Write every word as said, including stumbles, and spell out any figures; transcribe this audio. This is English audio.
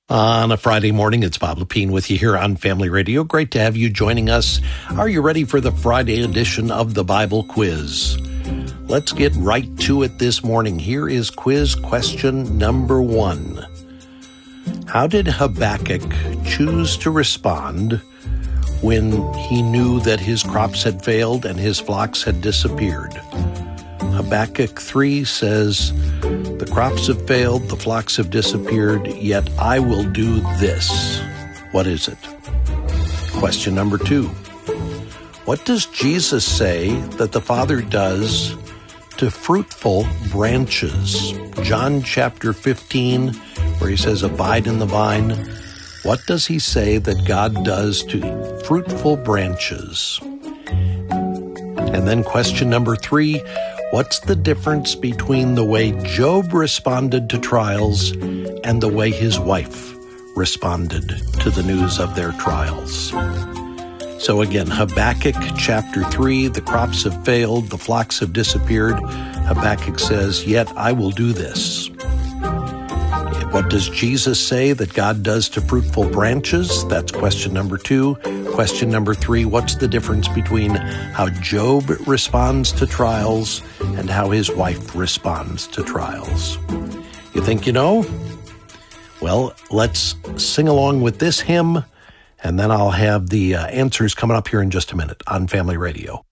On a Friday morning, it's Bob Lepine with you here on Family Radio. Great to have you joining us. Are you ready for the Friday edition of the Bible Quiz? Let's get right to it this morning. Here is quiz question number one. How did Habakkuk choose to respond when he knew that his crops had failed and his flocks had disappeared? Habakkuk three says, "The crops have failed, the flocks have disappeared, yet I will do this." What is it? Question number two. What does Jesus say that the Father does to fruitful branches? John chapter fifteen, where he says, "Abide in the vine." What does he say that God does to fruitful branches? And then question number three. What's the difference between the way Job responded to trials and the way his wife responded to the news of their trials? So again, Habakkuk chapter three, the crops have failed, the flocks have disappeared. Habakkuk says, "Yet I will do this." What does Jesus say that God does to fruitful branches? That's question number two. Question number three, what's the difference between how Job responds to trials and how his wife responds to trials? You think you know? Well, let's sing along with this hymn, and then I'll have the uh, answers coming up here in just a minute on Family Radio.